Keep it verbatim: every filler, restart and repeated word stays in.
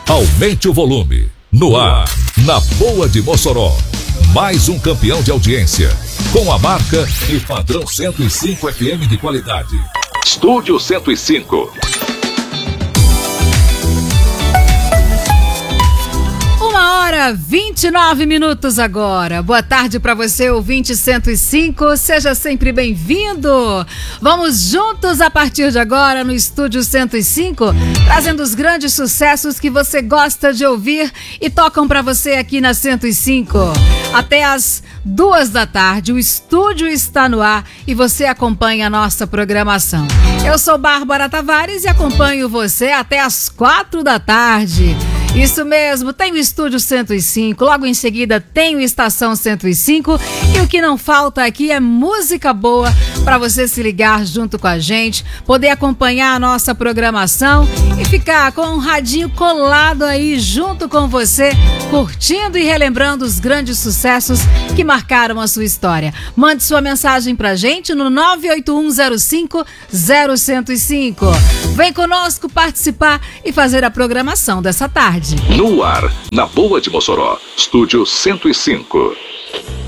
Aumente o volume. No ar, na Boa de Mossoró. Mais um campeão de audiência. Com a marca e padrão cento e cinco F M de qualidade. Estúdio cento e cinco. Uma hora, vinte e nove minutos agora. Boa tarde para você, ouvinte cento e cinco. Seja sempre bem-vindo. Vamos juntos a partir de agora no Estúdio cento e cinco, trazendo os grandes sucessos que você gosta de ouvir e tocam para você aqui na cento e cinco. Até as duas da tarde, o estúdio está no ar e você acompanha a nossa programação. Eu sou Bárbara Tavares e acompanho você até as quatro da tarde. Isso mesmo, tem o Estúdio cento e cinco, logo em seguida tem o Estação cento e cinco e o que não falta aqui é música boa para você se ligar junto com a gente, poder acompanhar a nossa programação e ficar com um radinho colado aí junto com você, curtindo e relembrando os grandes sucessos que marcaram a sua história. Mande sua mensagem pra gente no nove oito um zero cinco zero zero cinco. Vem conosco participar e fazer a programação dessa tarde. No ar, na Boa de Mossoró, Estúdio cento e cinco.